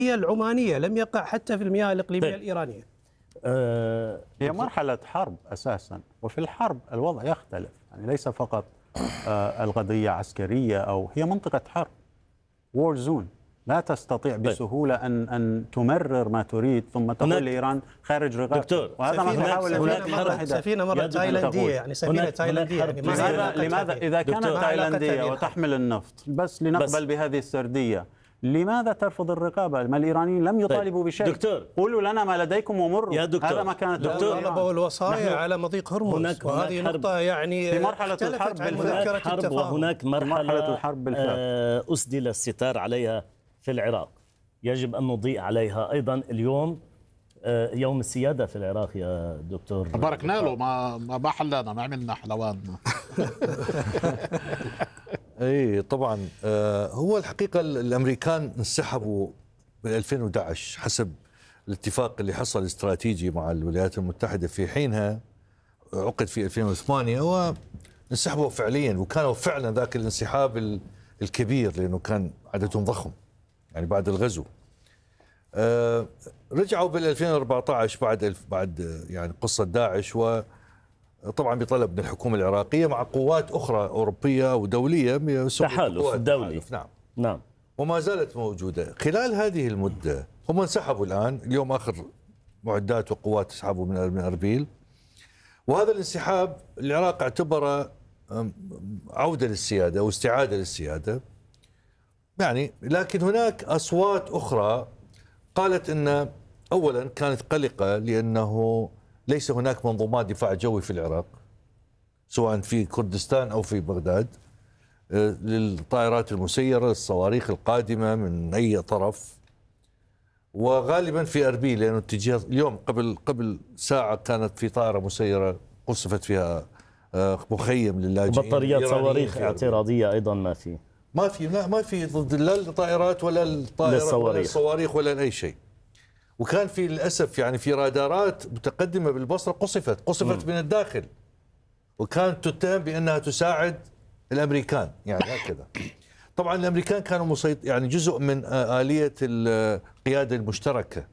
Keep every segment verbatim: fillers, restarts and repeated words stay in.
العمانية، لم يقع حتى في المياه الإقليمية طيب. الإيرانية. أه هي مرحلة حرب أساسا، وفي الحرب الوضع يختلف، يعني ليس فقط أه القضية عسكرية، أو هي منطقة حرب، وور زون، لا تستطيع بسهولة أن أن تمرر ما تريد ثم تقول لإيران خارج رقابتك. دكتور، وهذا ما تحاول هناك مرة سفينة مرة تايلاندية، يعني سفينة تايلاندية، يعني لماذا لماذا إذا كانت تايلاندية وتحمل النفط بس لنقبل بس بهذه السردية، لماذا ترفض الرقابة؟ ما الإيرانيين لم يطالبوا بشيء. دكتور، قولوا لنا ما لديكم ومروا. يا دكتور، هذا ما كانت دكتور طلبوا الوصايا على مضيق هرمز، هناك وهذه هناك نقطة يعني في مرحلة الحرب عن مذكرة حرب التفاهم. وهناك مرحلة, مرحلة الحرب بالفعل آه أسدل الستار عليها في العراق، يجب أن نضيء عليها أيضا. اليوم آه يوم السيادة في العراق يا دكتور. باركنا له، ما ما حلانا، ما عملنا حلوان. اي طبعا. آه هو الحقيقه الامريكان انسحبوا ب ألفين وأحد عشر حسب الاتفاق اللي حصل الاستراتيجي مع الولايات المتحده في حينها، عقد في ألفين وثمانية، وانسحبوا فعليا، وكانوا فعلا ذاك الانسحاب الكبير لانه كان عددهم ضخم يعني بعد الغزو. آه رجعوا بال ألفين وأربعة عشر بعد بعد يعني قصه داعش، و طبعا بطلب من الحكومة العراقية مع قوات أخرى أوروبية ودولية، تحالف دولي. نعم نعم وما زالت موجودة. خلال هذه المدة هم انسحبوا الآن، اليوم آخر معدات وقوات اسحبوا من أربيل، وهذا الانسحاب العراق اعتبره عودة للسيادة واستعادة للسيادة يعني. لكن هناك أصوات أخرى قالت أن أولا كانت قلقة لأنه ليس هناك منظومات دفاع جوي في العراق، سواء في كردستان أو في بغداد، للطائرات المسيرة، الصواريخ القادمة من أي طرف، وغالبا في أربيل، لأنه اتجاه اليوم قبل قبل ساعة كانت في طائرة مسيرة قصفت فيها مخيم للاجئين. بطاريات صواريخ اعتراضية أيضا ما في ما في لا ما في ضد لا الطائرات ولا الطائرات ولا الصواريخ ولا أي شيء. وكان في للأسف يعني في رادارات متقدمة بالبصرة قصفت قصفت من الداخل، وكانت تتهم بأنها تساعد الأمريكان يعني هكذا. طبعا الأمريكان كانوا مسيط يعني جزء من آلية القيادة المشتركة،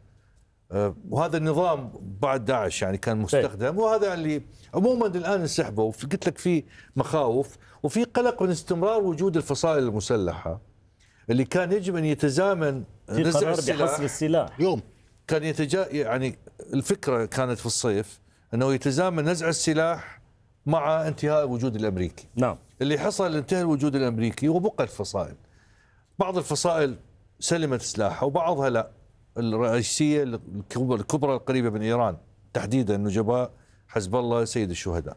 وهذا النظام بعد داعش يعني كان مستخدم، وهذا اللي عموما الآن انسحبوا. قلت لك في مخاوف وفي قلق من استمرار وجود الفصائل المسلحة اللي كان يجب أن يتزامن في قرار بحصر السلاح. اليوم كان يتجا يعني الفكرة كانت في الصيف أنه يتزامن نزع السلاح مع انتهاء وجود الأمريكي. نعم. اللي حصل انتهى الوجود الأمريكي وبقى الفصائل. بعض الفصائل سلمت سلاحها وبعضها لا. الرئيسية الكبرى القريبة من إيران تحديدا نجباء حزب الله سيد الشهداء.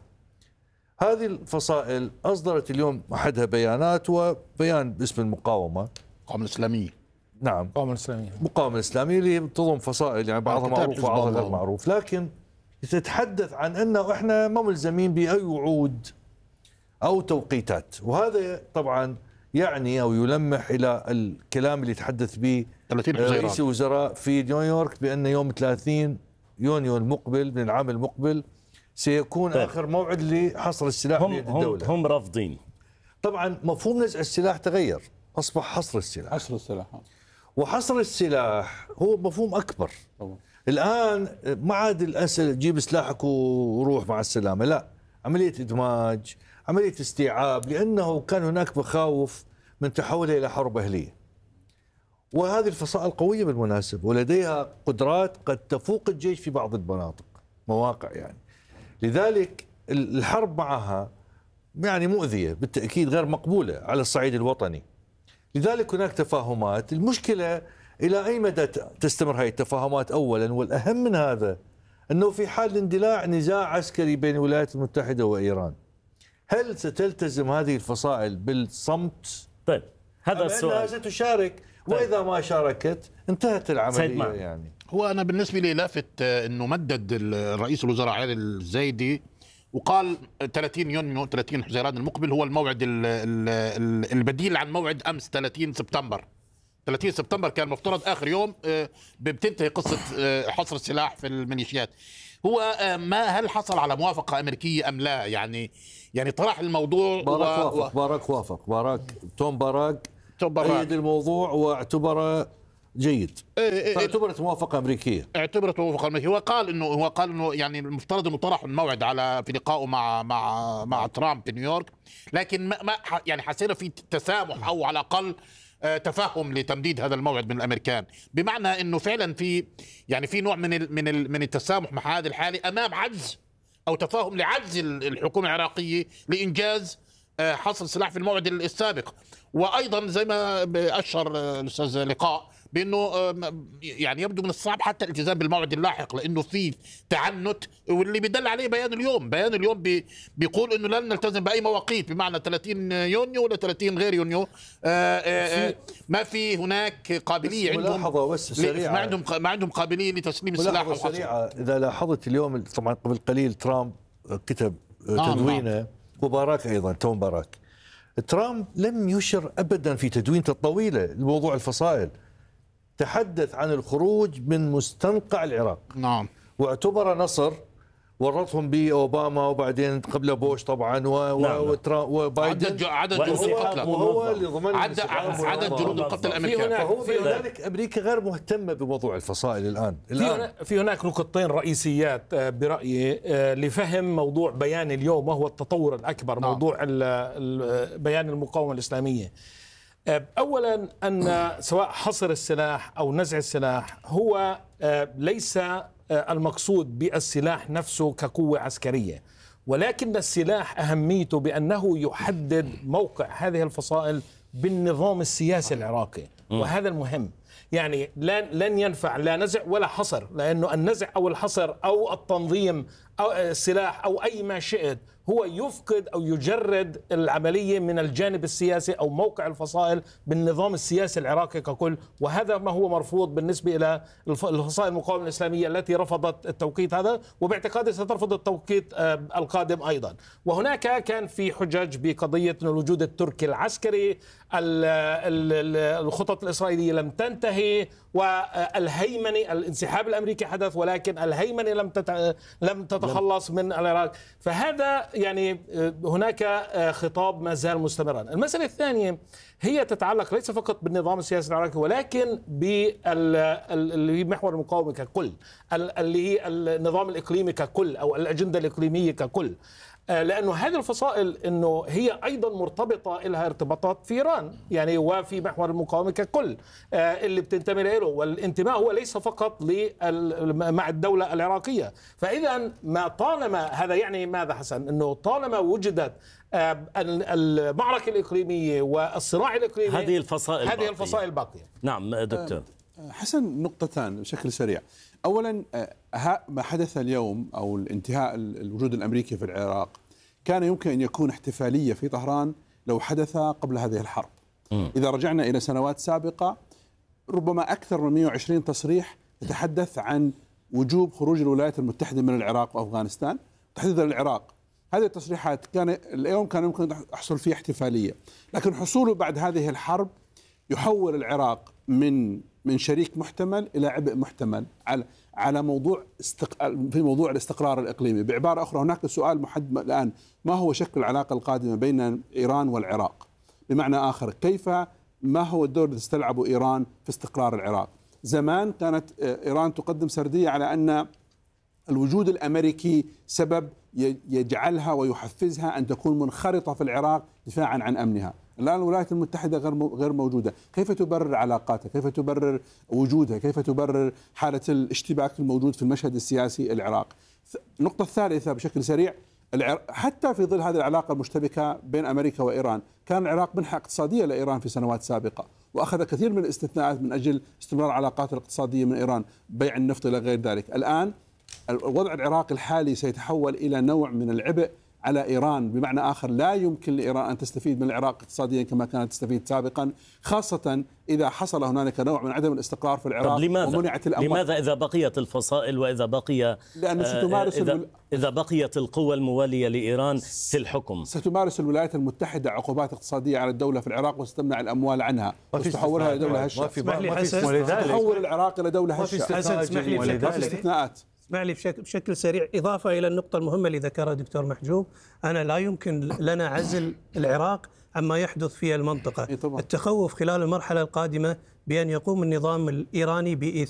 هذه الفصائل أصدرت اليوم أحدها بيانات، وبيان باسم المقاومة المقاومة الإسلامية. نعم المقاومة الإسلامية المقاومة الإسلامية اللي تضم فصائل يعني بعضها معروف وبعضها غير معروف، لكن تتحدث عن أنه إحنا ما ملزمين بأي وعود أو توقيتات. وهذا طبعا يعني أو يلمح إلى الكلام اللي تحدث به رئيس الوزراء في نيويورك بأن يوم ثلاثين يونيو المقبل من العام المقبل سيكون طيب. آخر موعد لحصر السلاح بيد الدولة. هم رافضين. طبعا مفهوم نزع السلاح تغير، أصبح حصر السلاح. حصر السلاح وحصر السلاح هو مفهوم أكبر. طبعا. الآن ما عاد الأسئلة جيب سلاحك وروح مع السلامة، لا، عملية إدماج، عملية استيعاب، لأنه كان هناك مخاوف من تحولها إلى حرب أهلية. وهذه الفصائل قوية بالمناسبة ولديها قدرات قد تفوق الجيش في بعض المناطق مواقع يعني. لذلك الحرب معها يعني مؤذية بالتأكيد، غير مقبولة على الصعيد الوطني. لذلك هناك تفاهمات. المشكلة إلى أي مدى تستمر هذه التفاهمات أولا، والأهم من هذا أنه في حال اندلاع نزاع عسكري بين الولايات المتحدة وإيران، هل ستلتزم هذه الفصائل بالصمت؟ طيب هذا السؤال. أنها ستشارك، وإذا ما شاركت انتهت العملية يعني. هو أنا بالنسبة لي لافت أنه مدد الرئيس الوزراء علي الزايدي وقال ثلاثين يونيو ثلاثين حزيران المقبل هو الموعد البديل عن موعد أمس ثلاثين سبتمبر. ثلاثين سبتمبر كان مفترض آخر يوم بتنتهي قصة حصر السلاح في الميليشيات. هو ما هل حصل على موافقة أمريكية أم لا؟ يعني يعني طرح الموضوع. باراك و... وافق باراك وافق باراك توم باراك توم باراك أيد الموضوع واعتبره جيد، فاعتبرت موافقة أمريكية. اعتبرت موافقة أمريكية. هو قال إنه هو قال إنه يعني المفترض إنه طرح الموعد على في لقائه مع مع مع ترامب في نيويورك، لكن ما ما يعني حسينا في تسامح أو على الأقل تفهم لتمديد هذا الموعد من الامريكان، بمعنى انه فعلا في يعني في نوع من ال من ال من التسامح مع هذا الحاله امام عجز او تفاهم لعجز الحكومه العراقيه لانجاز حصر سلاح في الموعد السابق. وايضا زي ما اشر الاستاذ لقاء بانه يعني يبدو من الصعب حتى الالتزام بالموعد اللاحق، لانه في تعنت، واللي بيدل عليه بيان اليوم. بيان اليوم بي بيقول انه لن نلتزم باي مواقيت، بمعنى ثلاثين يونيو ولا ثلاثين غير يونيو. آآ آآ ما في هناك قابليه بس عندهم ملاحظه بس سريعه، ما عندهم ما عندهم قابليه لتسليم السلاح سريعه. اذا لاحظت اليوم طبعا قبل قليل ترامب كتب تدوينه آه وباراك ايضا تو باراك. ترامب لم يشر ابدا في تدوينته الطويله لموضوع الفصائل، تحدث عن الخروج من مستنقع العراق. نعم. واعتبر نصر، ورطهم باوباما وبعدين قبل بوش طبعا وبايدن، عدد عدد جنود القتلى، وهو اللي ضمن عدد عدد جنود القتلى الامريكان. فهو لذلك امريكا غير مهتمه بموضوع الفصائل الان. الان في هناك نقطتين رئيسيات برايي لفهم موضوع بيان اليوم، وهو التطور الاكبر. نعم. موضوع بيان المقاومه الاسلاميه. اولا ان سواء حصر السلاح او نزع السلاح هو ليس المقصود بالسلاح نفسه كقوة عسكرية، ولكن السلاح أهميته بأنه يحدد موقع هذه الفصائل بالنظام السياسي العراقي، وهذا المهم. يعني لن لن ينفع لا نزع ولا حصر، لأنه النزع أو الحصر أو التنظيم أو السلاح أو أي ما شئت هو يفقد أو يجرد العملية من الجانب السياسي أو موقع الفصائل بالنظام السياسي العراقي ككل، وهذا ما هو مرفوض بالنسبة إلى الفصائل المقاومة الإسلامية التي رفضت التوقيت هذا، وباعتقادي سترفض التوقيت القادم أيضا. وهناك كان في حجج بقضية الوجود التركي العسكري، الخطط الإسرائيلية لم تنتهي، والهيمنة الانسحاب الأمريكي حدث ولكن الهيمنة لم لم تتخلص من العراق. فهذا يعني هناك خطاب ما زال مستمرا. المسألة الثانية هي تتعلق ليس فقط بالنظام السياسي العراقي ولكن بمحور المقاومة ككل، اللي هي النظام الإقليمي ككل أو الأجندة الإقليمية ككل، لأنه هذه الفصائل إنه هي أيضا مرتبطة لها ارتباطات في إيران يعني وفي محور المقاومة ككل اللي بتنتمي له، والانتماء هو ليس فقط مع الدولة العراقية. فإذا ما طالما هذا يعني ماذا حسن؟ إنه طالما وجدت المعركة الإقليمية والصراع الإقليمي هذه الفصائل هذه الفصائل باقية. نعم دكتور حسن. نقطتان بشكل سريع. أولا ما حدث اليوم أو الانتهاء الوجود الأمريكي في العراق كان يمكن أن يكون احتفالية في طهران لو حدث قبل هذه الحرب. م. إذا رجعنا إلى سنوات سابقة ربما أكثر من مئة وعشرين تصريح يتحدث عن وجوب خروج الولايات المتحدة من العراق وأفغانستان تحديدا العراق. هذه التصريحات كان اليوم كان يمكن يحصل فيها احتفالية، لكن حصوله بعد هذه الحرب يحول العراق من من شريك محتمل إلى عبء محتمل على على موضوع استق... في موضوع الاستقرار الإقليمي. بعبارة أخرى هناك سؤال محدد الآن: ما هو شكل العلاقة القادمة بين إيران والعراق؟ بمعنى آخر كيف ما هو الدور الذي تلعبه إيران في استقرار العراق؟ زمان كانت إيران تقدم سردية على أن الوجود الأمريكي سبب يجعلها ويحفزها أن تكون منخرطة في العراق دفاعا عن أمنها. الآن الولايات المتحدة غير غير موجودة، كيف تبرر علاقاتها؟ كيف تبرر وجودها؟ كيف تبرر حالة الاشتباك الموجود في المشهد السياسي العراق؟ النقطة الثالثة بشكل سريع، حتى في ظل هذه العلاقة المشتبكة بين أمريكا وإيران كان العراق منحة اقتصادية لإيران في سنوات سابقة، وأخذ كثير من الاستثناءات من أجل استمرار العلاقات الاقتصادية من إيران، بيع النفط إلى غير ذلك. الآن الوضع العراقي الحالي سيتحول إلى نوع من العبء على إيران، بمعنى آخر لا يمكن لإيران أن تستفيد من العراق اقتصاديا كما كانت تستفيد سابقا، خاصة إذا حصل هنالك نوع من عدم الاستقرار في العراق ومنعت الأموال. لماذا إذا بقيت الفصائل وإذا بقي لأنه ستمارس إذا, الول... إذا بقيت القوى الموالية لإيران في الحكم ستمارس الولايات المتحدة عقوبات اقتصادية على الدولة في العراق وستمنع الأموال عنها وستحولها إلى دولة هشة. تحول العراق إلى دولة هشة. وفي استثناءات. اسمح لي بشكل سريع إضافة إلى النقطة المهمة اللي ذكرها دكتور محجوب. أنا لا يمكن لنا عزل العراق عما يحدث في المنطقة. إيه طبعا. التخوف خلال المرحلة القادمة بأن يقوم النظام الإيراني بإيثار